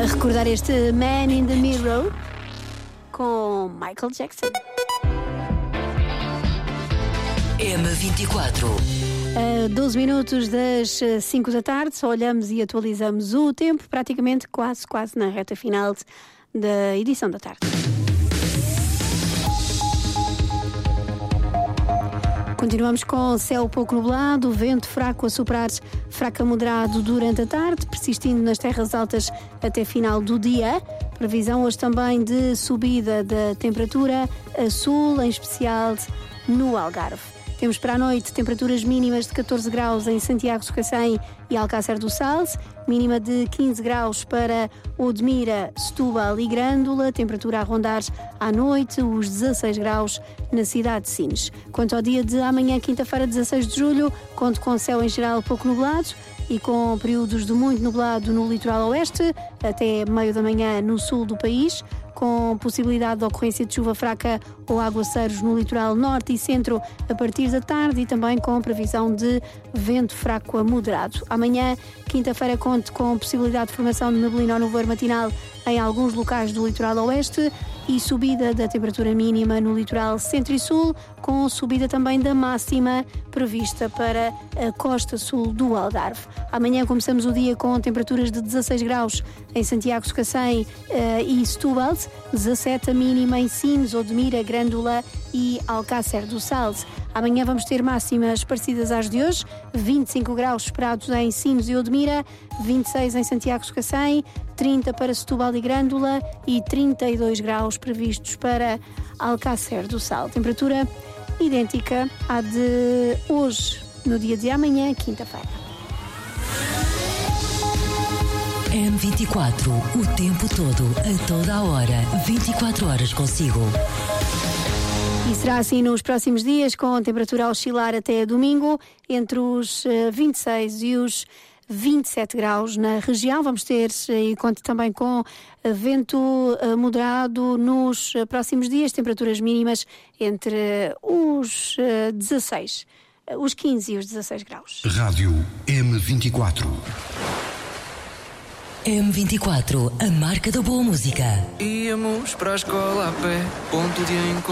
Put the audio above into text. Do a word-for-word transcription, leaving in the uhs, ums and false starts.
A recordar este Man in the Mirror com Michael Jackson. M vinte e quatro. A doze minutos das cinco da tarde, só olhamos e atualizamos o tempo, praticamente quase, quase na reta final da edição da tarde. Continuamos com céu pouco nublado, vento fraco a soprar, fraco a moderado durante a tarde, persistindo nas terras altas até final do dia. Previsão hoje também de subida da temperatura a sul, em especial no Algarve. Temos para a noite temperaturas mínimas de catorze graus em Santiago do Cacém e Alcácer do Sal, mínima de quinze graus para Odmira, Setúbal e Grândola, temperatura a rondar à noite os dezasseis graus na cidade de Sines. Quanto ao dia de amanhã, quinta-feira, dezasseis de julho, conto com céu em geral pouco nublado e com períodos de muito nublado no litoral oeste, até meio da manhã no sul do país, com possibilidade de ocorrência de chuva fraca ou aguaceiros no litoral norte e centro a partir da tarde e também com previsão de vento fraco a moderado. Amanhã, quinta-feira, conto com possibilidade de formação de neblina ou nevoeiro matinal em alguns locais do litoral oeste e subida da temperatura mínima no litoral centro e sul, com subida também da máxima prevista para a costa sul do Algarve. Amanhã começamos o dia com temperaturas de dezasseis graus em Santiago do Cacém uh, e Setúbal, dezassete a mínima em Sines, Odmira, Grândola e Alcácer do Sal. Amanhã vamos ter máximas parecidas às de hoje, vinte e cinco graus esperados em Sines e Odmira, vinte e seis em Santiago do Cacém, trinta para Setúbal e Grândola e trinta e dois graus previstos para Alcácer do Sal. Temperatura idêntica à de hoje, no dia de amanhã, quinta-feira. M vinte e quatro, o tempo todo, a toda a hora, vinte e quatro horas consigo. E será assim nos próximos dias, com a temperatura a oscilar até domingo, entre os vinte e seis e os vinte e sete graus na região. Vamos ter, e conto também com vento moderado nos próximos dias, temperaturas mínimas entre os dezasseis, os quinze e os dezasseis graus. Rádio M vinte e quatro. M vinte e quatro, a marca da boa música. Íamos para a escola a pé, ponto de encontro.